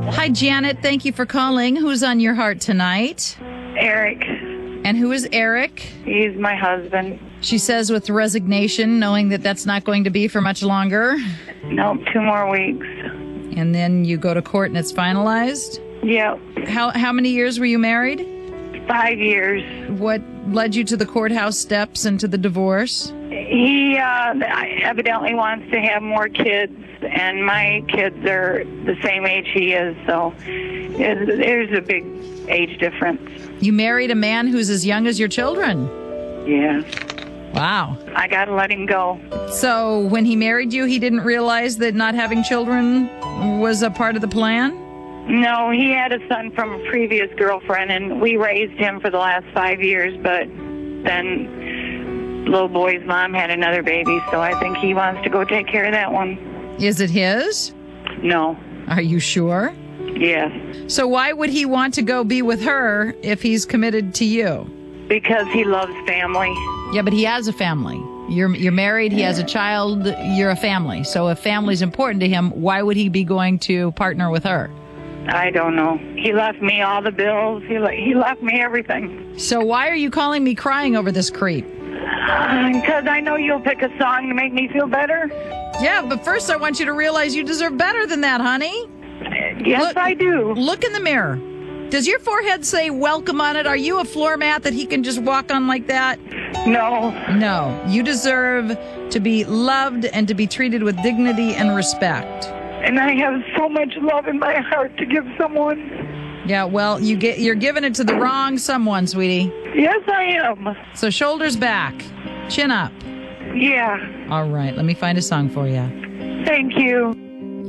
Hi, Janet. Thank you for calling. Who's on your heart tonight? Eric. And who is Eric? He's my husband. She says with resignation, knowing that that's not going to be for much longer. Nope, 2 more weeks. And then you go to court and it's finalized? Yep. How many years were you married? 5 years. What led you to the courthouse steps and to the divorce? He evidently wants to have more kids, and my kids are the same age he is, so there's a big age difference. You married a man who's as young as your children? Yeah. Wow. I gotta let him go. So when he married you, he didn't realize that not having children was a part of the plan? No, he had a son from a previous girlfriend, and we raised him for the last 5 years, but then little boy's mom had another baby, so I think he wants to go take care of that one. Is it his? No. Are you sure? Yes. So why would he want to go be with her if he's committed to you? Because he loves family. Yeah, but he has a family. You're married, he has a child, you're a family. So if family's important to him, why would he be going to partner with her? I don't know. He left me all the bills. He left me everything. So why are you calling me crying over this creep? Because I know you'll pick a song to make me feel better. Yeah, but first I want you to realize you deserve better than that, honey. Yes, I do. Look in the mirror. Does your forehead say welcome on it? Are you a floor mat that he can just walk on like that? No. No. You deserve to be loved and to be treated with dignity and respect. And I have so much love in my heart to give someone. Yeah, well, you're giving it to the wrong someone, sweetie. Yes, I am. So shoulders back, chin up. Yeah. All right, let me find a song for you. Thank you.